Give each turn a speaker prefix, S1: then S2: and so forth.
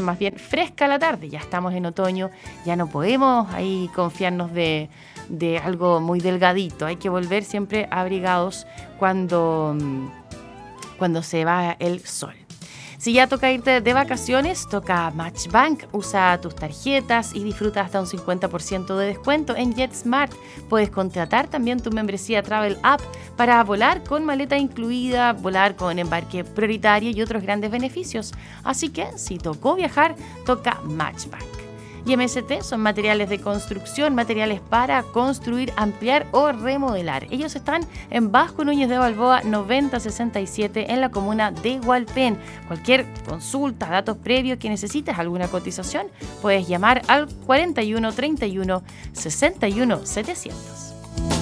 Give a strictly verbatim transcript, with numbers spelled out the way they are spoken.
S1: más bien fresca la tarde. Ya estamos en otoño, ya no podemos ahí confiarnos de, de algo muy delgadito. Hay que volver siempre abrigados cuando, cuando se va el sol. Si ya toca irte de vacaciones, toca Matchbank. Usa tus tarjetas y disfruta hasta un cincuenta por ciento de descuento en JetSmart. Puedes contratar también tu membresía Travel App para volar con maleta incluida, volar con embarque prioritario y otros grandes beneficios. Así que, si tocó viajar, toca Matchbank. Y M S T son materiales de construcción, materiales para construir, ampliar o remodelar. Ellos están en Vasco Núñez de Balboa noventa sesenta y siete en la comuna de Hualpén. Cualquier consulta, datos previos que necesites, alguna cotización, puedes llamar al cuarenta y uno treinta y uno sesenta y uno setecientos.